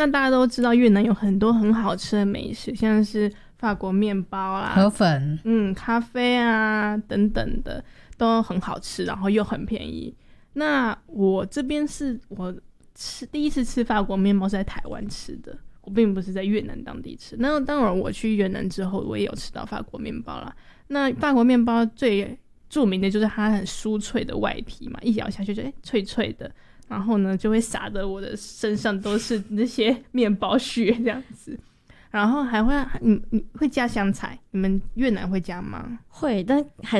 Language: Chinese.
那大家都知道越南有很多很好吃的美食，像是法国面包啦、 河粉， 咖啡啊等等的都很好吃，然后又很便宜。那我这边是我第一次吃法国面包是在台湾吃的，我并不是在越南当地吃。那当然我去越南之后我也有吃到法国面包啦。那法国面包最著名的就是它很酥脆的外皮嘛，一咬下去就脆脆的，然后呢就会撒得我的身上都是那些面包屑这样子。然后还会你会加香菜，你们越南会加吗？ 会，但还